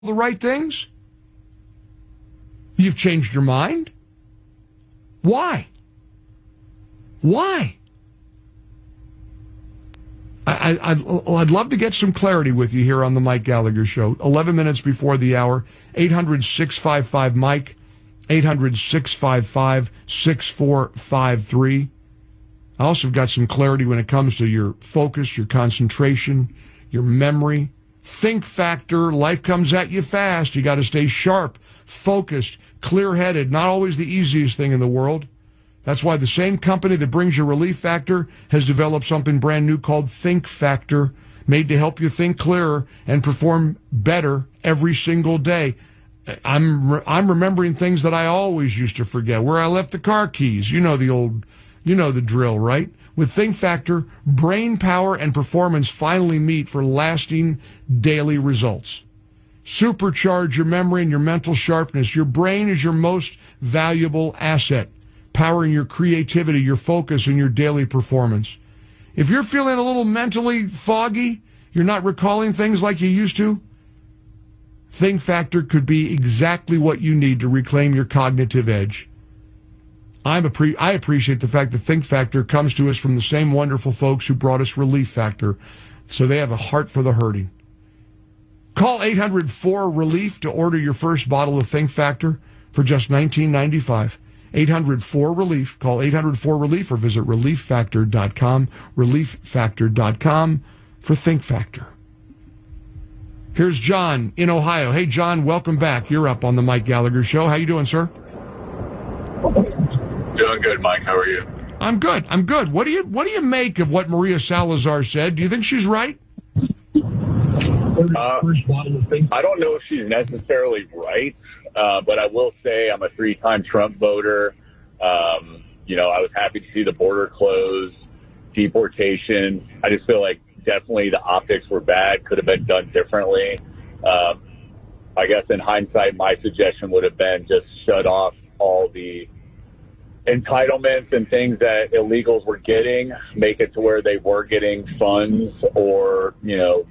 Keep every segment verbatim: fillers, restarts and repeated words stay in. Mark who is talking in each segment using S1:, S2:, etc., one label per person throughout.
S1: the right things? You've changed your mind? Why? Why? I, I, I'd, I'd love to get some clarity with you here on the Mike Gallagher Show. eleven minutes before the hour, eight hundred, six five five, Mike, eight hundred, six five five, six four five three. I also have got some clarity when it comes to your focus, your concentration, your memory, think factor. Life comes at you fast. You got to stay sharp, focused, clear-headed. Not always the easiest thing in the world. That's why the same company that brings you Relief Factor has developed something brand new called Think Factor, made to help you think clearer and perform better every single day. I'm re- I'm remembering things that I always used to forget. Where I left the car keys. You know the old, you know the drill, right? With Think Factor, brain power and performance finally meet for lasting daily results. Supercharge your memory and your mental sharpness. Your brain is your most valuable asset, powering your creativity, your focus, and your daily performance. If you're feeling a little mentally foggy, you're not recalling things like you used to, Think Factor could be exactly what you need to reclaim your cognitive edge. I'm appre- I appreciate the fact that Think Factor comes to us from the same wonderful folks who brought us Relief Factor, so they have a heart for the hurting. Call eight hundred four relief to order your first bottle of Think Factor for just nineteen ninety-five. eight hundred four relief. Call eight hundred four relief or visit relief factor dot com, relief factor dot com for Think Factor. Here's John in Ohio. Hey, John, welcome back. You're up on the Mike Gallagher Show. How you doing, sir?
S2: Doing good, Mike. How are you?
S1: I'm good. I'm good. What do you What do you make of what Maria Salazar said? Do you think she's right?
S2: Uh, I don't know if she's necessarily right, uh, but I will say I'm a three-time Trump voter. Um, you know, I was happy to see the border close, deportation. I just feel like definitely the optics were bad, could have been done differently. Um, I guess in hindsight, my suggestion would have been just shut off all the entitlements and things that illegals were getting, make it to where they were getting funds or, you know,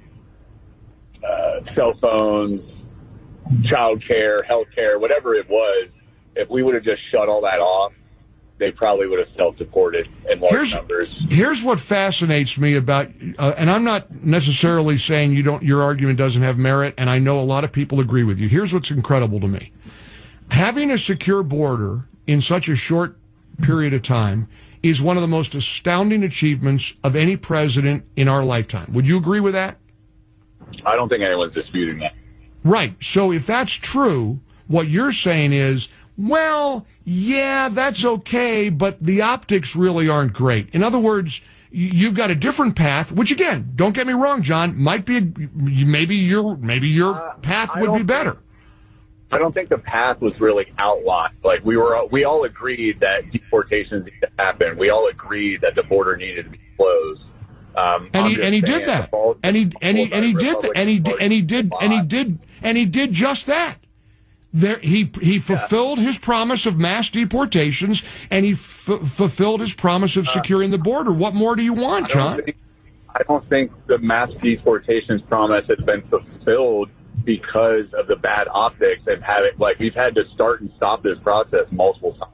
S2: uh, cell phones, child care, health care, whatever it was. If we would have just shut all that off, they probably would have self-deported in large
S1: here's,
S2: numbers.
S1: Here's what fascinates me about, uh, and I'm not necessarily saying you don't, your argument doesn't have merit, and I know a lot of people agree with you. Here's what's incredible to me. Having a secure border in such a short period of time is one of the most astounding achievements of any president in our lifetime. Would you agree with that?
S2: I don't think anyone's disputing that.
S1: Right. So if that's true, what you're saying is, well, yeah, that's okay, but the optics really aren't great. In other words, you've got a different path, which again, don't get me wrong, John, might be, a, maybe your, maybe your
S2: uh,
S1: path would be better.
S2: Think, I don't think the path was really outlined. Like we were, we all agreed that deportations needed to happen. We all agreed that the border needed to be closed. Um,
S1: and he and he did that. And he and he and he did that. And he did and he did and he did and he did just that. There, he he fulfilled his promise of mass deportations, and he f- fulfilled his promise of securing the border. What more do you want, John?
S2: I don't think, I don't think the mass deportations promise has been fulfilled because of the bad optics and having, like, we've had to start and stop this process multiple times.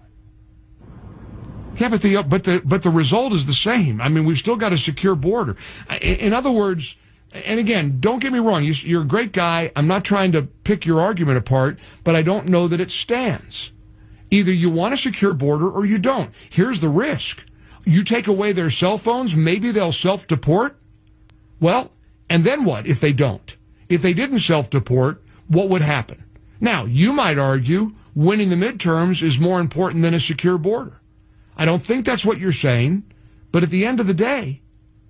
S1: Yeah, but the but the but the result is the same. I mean, we've still got a secure border. In other words. And again, don't get me wrong, you're a great guy. I'm not trying to pick your argument apart, but I don't know that it stands. Either you want a secure border or you don't. Here's the risk. You take away their cell phones, maybe they'll self-deport. Well, and then what if they don't? If they didn't self-deport, what would happen? Now, you might argue winning the midterms is more important than a secure border. I don't think that's what you're saying, but at the end of the day,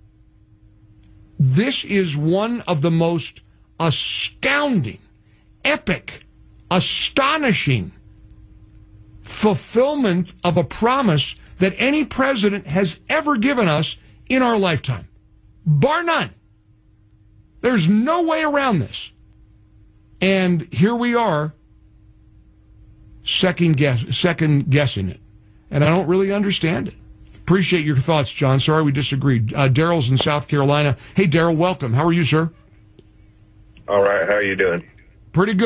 S1: this is one of the most astounding, epic, astonishing fulfillment of a promise that any president has ever given us in our lifetime. Bar none. There's no way around this. And here we are, second guess, second guessing it. And I don't really understand it. Appreciate your thoughts, John. Sorry we disagreed. Uh, Daryl's in South Carolina. Hey, Daryl, welcome. How are you, sir?
S3: All right. How are you doing?
S1: Pretty good.